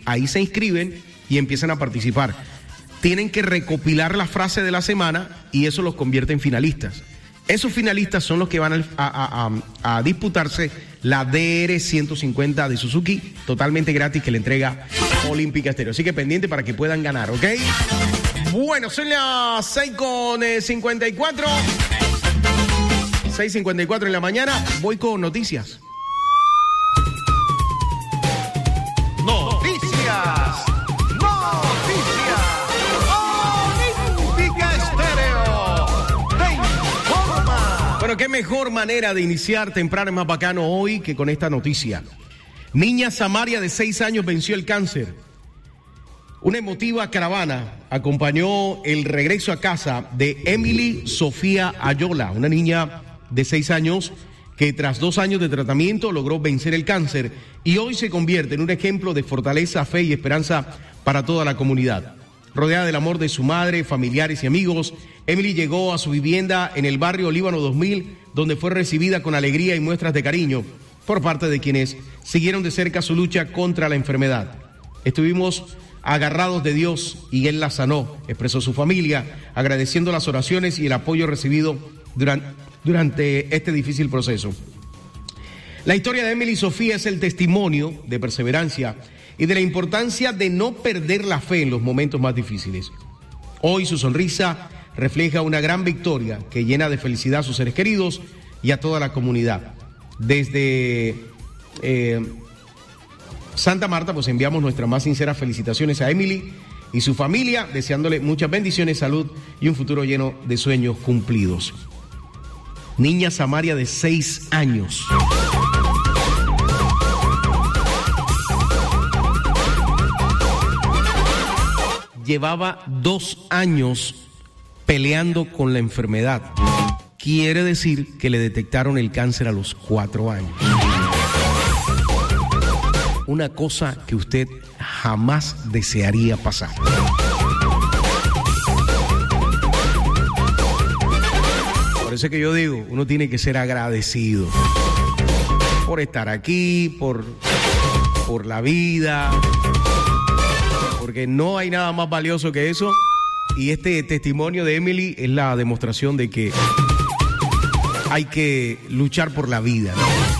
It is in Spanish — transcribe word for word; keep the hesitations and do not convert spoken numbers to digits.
ahí se inscriben y empiezan a participar. Tienen que recopilar la frase de la semana y eso los convierte en finalistas. Esos finalistas son los que van a, a, a, a disputarse la D R ciento cincuenta de Suzuki, totalmente gratis, que le entrega Olímpica Estéreo. Así que pendiente para que puedan ganar, ¿ok? Bueno, son las seis con cincuenta y cuatro. seis cincuenta y cuatro en la mañana. Voy con noticias. Noticias. Noticias. Olímpica Estéreo. Te informa. Bueno, qué mejor manera de iniciar temprano y más bacano hoy que con esta noticia. Niña Samaria de seis años venció el cáncer. Una emotiva caravana acompañó el regreso a casa de Emily Sofía Ayola, una niña de seis años que tras dos años de tratamiento logró vencer el cáncer y hoy se convierte en un ejemplo de fortaleza, fe y esperanza para toda la comunidad. Rodeada del amor de su madre, familiares y amigos, Emily llegó a su vivienda en el barrio Líbano dos mil, donde fue recibida con alegría y muestras de cariño por parte de quienes siguieron de cerca su lucha contra la enfermedad. Estuvimos agarrados de Dios y Él la sanó, expresó su familia, agradeciendo las oraciones y el apoyo recibido durante, durante este difícil proceso. La historia de Emily Sofía es el testimonio de perseverancia y de la importancia de no perder la fe en los momentos más difíciles. Hoy su sonrisa refleja una gran victoria que llena de felicidad a sus seres queridos y a toda la comunidad. Desde eh, Santa Marta, pues enviamos nuestras más sinceras felicitaciones a Emily y su familia, deseándole muchas bendiciones, salud y un futuro lleno de sueños cumplidos. Niña Samaria de seis años. Llevaba dos años peleando con la enfermedad. Quiere decir que le detectaron el cáncer a los cuatro años. Una cosa que usted jamás desearía pasar. Por eso es que yo digo, uno tiene que ser agradecido por estar aquí, por, por la vida, porque no hay nada más valioso que eso. Y este testimonio de Emily es la demostración de que hay que luchar por la vida, ¿no?